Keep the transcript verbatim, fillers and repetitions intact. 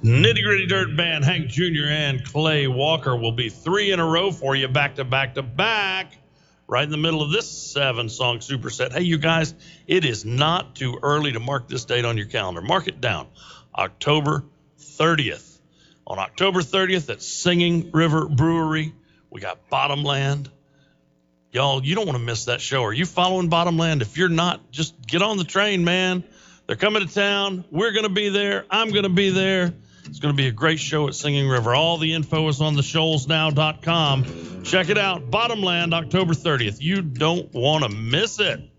Nitty Gritty Dirt Band, Hank Junior and Clay Walker will be three in a row for you, back to back to back, right in the middle of this seven-song superset. Hey, you guys, it is not too early to mark this date on your calendar. Mark it down, October thirtieth. On October thirtieth at Singing River Brewery, we got Bottomland. Y'all, you don't want to miss that show. Are you following Bottomland? If you're not, just get on the train, man. They're coming to town. We're going to be there. I'm going to be there. It's going to be a great show at Singing River. All the info is on the shoals now dot com. Check it out. Bottomland, October thirtieth. You don't want to miss it.